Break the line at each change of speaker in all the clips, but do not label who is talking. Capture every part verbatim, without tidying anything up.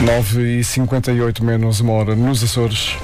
nove e cinquenta e oito, menos uma hora nos Açores.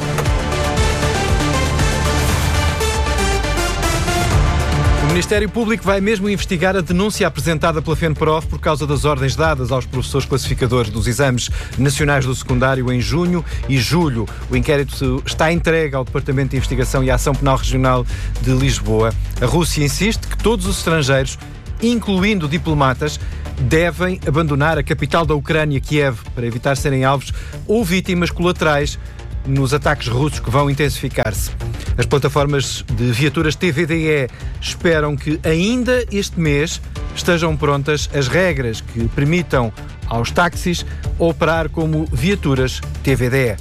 O Ministério Público vai mesmo investigar a denúncia apresentada pela FENPROF por causa das ordens dadas aos professores classificadores dos exames nacionais do secundário em junho e julho. O inquérito está entregue ao Departamento de Investigação e Ação Penal Regional de Lisboa. A Rússia insiste que todos os estrangeiros, incluindo diplomatas, devem abandonar a capital da Ucrânia, Kiev, para evitar serem alvos ou vítimas colaterais nos ataques russos que vão intensificar-se. As plataformas de viaturas T V D E esperam que ainda este mês estejam prontas as regras que permitam aos táxis operar como viaturas T V D E.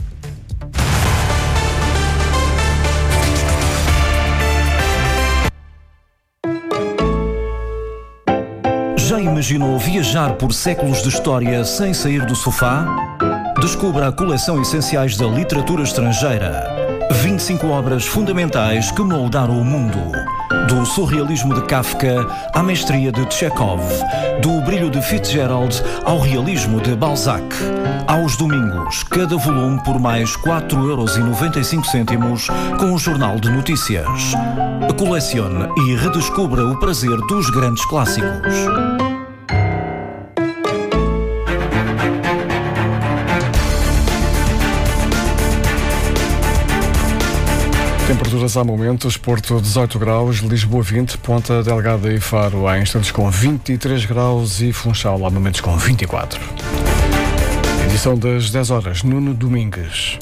Já imaginou viajar por séculos de história sem sair do sofá? Descubra a coleção Essenciais da Literatura Estrangeira. vinte e cinco obras fundamentais que moldaram o mundo. Do surrealismo de Kafka à mestria de Chekhov. Do brilho de Fitzgerald ao realismo de Balzac. Aos domingos, cada volume por mais quatro euros e noventa e cinco cêntimos com o Jornal de Notícias. Colecione e redescubra o prazer dos grandes clássicos.
Temperaturas há momentos: Porto dezoito graus, Lisboa vinte, Ponta Delgada e Faro há instantes com vinte e três graus e Funchal há momentos com vinte e quatro. Edição das dez horas, Nuno Domingues.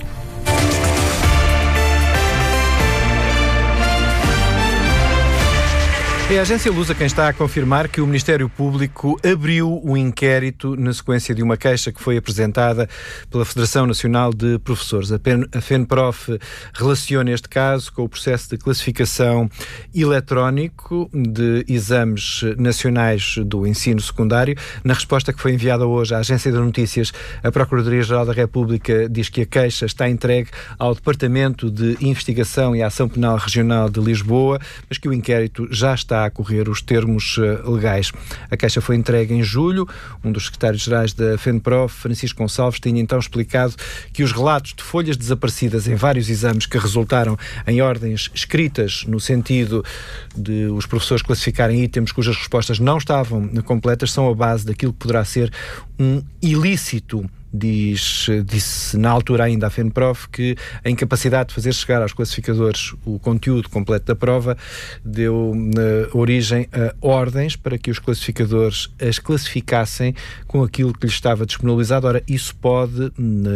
É a agência Lusa quem está a confirmar que o Ministério Público abriu um inquérito na sequência de uma queixa que foi apresentada pela Federação Nacional de Professores. A FENPROF relaciona este caso com o processo de classificação eletrónico de exames nacionais do ensino secundário. Na resposta que foi enviada hoje à Agência de Notícias, a Procuradoria-Geral da República diz que a queixa está entregue ao Departamento de Investigação e Ação Penal Regional de Lisboa, mas que o inquérito já está a correr os termos uh, legais. A queixa foi entregue em julho. Um dos secretários-gerais da FENPROF, Francisco Gonçalves, tinha então explicado que os relatos de folhas desaparecidas em vários exames que resultaram em ordens escritas no sentido de os professores classificarem itens cujas respostas não estavam completas são a base daquilo que poderá ser um ilícito. Diz, disse na altura ainda a FENPROF que a incapacidade de fazer chegar aos classificadores o conteúdo completo da prova deu uh, origem a ordens para que os classificadores as classificassem com aquilo que lhes estava disponibilizado. Ora, isso pode,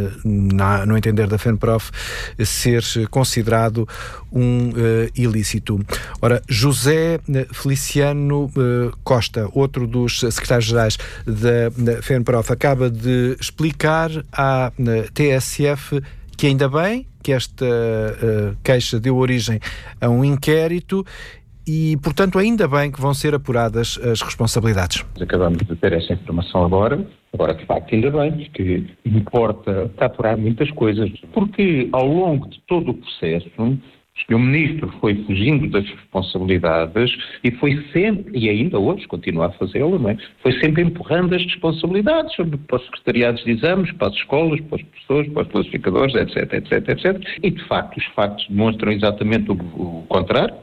na, no entender da FENPROF, ser considerado um uh, ilícito. Ora, José Feliciano uh, Costa, outro dos secretários-gerais da, da FENPROF, acaba de explicar à T S F que ainda bem que esta uh, queixa deu origem a um inquérito e, portanto, ainda bem que vão ser apuradas as responsabilidades.
Acabamos de ter essa informação agora. Agora, de facto, ainda bem, porque importa apurar muitas coisas. Porque, ao longo de todo o processo, o Ministro foi fugindo das responsabilidades e foi sempre, e ainda hoje continua a fazê-lo, não é? Foi sempre empurrando as responsabilidades para os secretariados de exames, para as escolas, para os professores, para os classificadores, etc, etc, etcétera. E, de facto, os factos demonstram exatamente o, o contrário.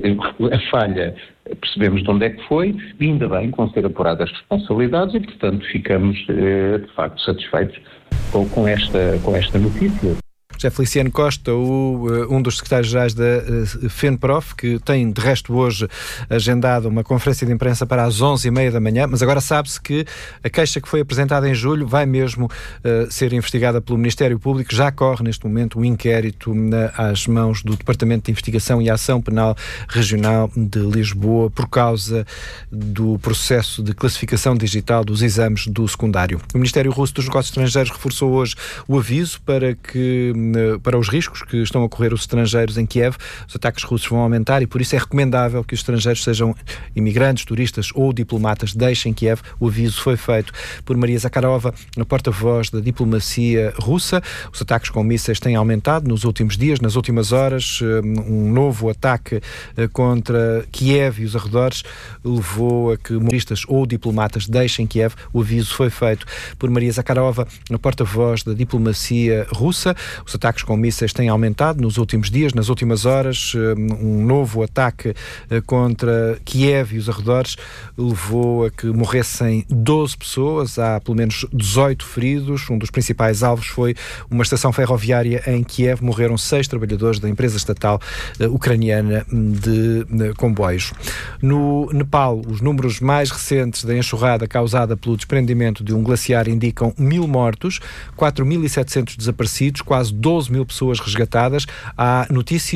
A falha, percebemos de onde é que foi, e ainda bem que vão ser apuradas as responsabilidades e, portanto, ficamos, de facto, satisfeitos com, com, esta, com esta notícia.
José Feliciano Costa, o, um dos secretários-gerais da uh, FENPROF, que tem, de resto, hoje agendado uma conferência de imprensa para as onze e meia da manhã, mas agora sabe-se que a queixa que foi apresentada em julho vai mesmo uh, ser investigada pelo Ministério Público. Já corre, neste momento, um inquérito na, às mãos do Departamento de Investigação e Ação Penal Regional de Lisboa por causa do processo de classificação digital dos exames do secundário. O Ministério Russo dos Negócios Estrangeiros reforçou hoje o aviso para que para os riscos que estão a correr os estrangeiros em Kiev. Os ataques russos vão aumentar e por isso é recomendável que os estrangeiros, sejam imigrantes, turistas ou diplomatas, deixem Kiev. O aviso foi feito por Maria Zakharova, a porta-voz da diplomacia russa. Os ataques com mísseis têm aumentado nos últimos dias, nas últimas horas. Um novo ataque contra Kiev e os arredores levou a que turistas ou diplomatas deixem Kiev. O aviso foi feito por Maria Zakharova, a porta-voz da diplomacia russa. Os ataques com mísseis têm aumentado nos últimos dias, nas últimas horas. Um novo ataque contra Kiev e os arredores levou a que morressem doze pessoas, há pelo menos dezoito feridos. Um dos principais alvos foi uma estação ferroviária em Kiev. Morreram seis trabalhadores da empresa estatal uh, ucraniana de uh, comboios. No Nepal, os números mais recentes da enxurrada causada pelo desprendimento de um glaciar indicam mil mortos, quatro mil e setecentos desaparecidos, quase doze mil pessoas resgatadas. Há notícias